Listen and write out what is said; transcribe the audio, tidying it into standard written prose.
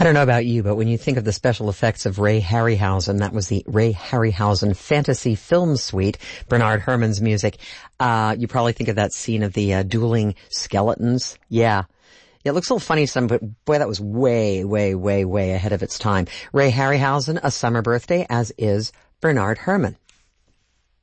don't know about you, but when you think of the special effects of Ray Harryhausen, that was the Ray Harryhausen Fantasy Film Suite, Bernard Herrmann's music, you probably think of that scene of the dueling skeletons. Yeah. It looks a little funny, but boy, that was way, way, way, way ahead of its time. Ray Harryhausen, a summer birthday, as is Bernard Herrmann.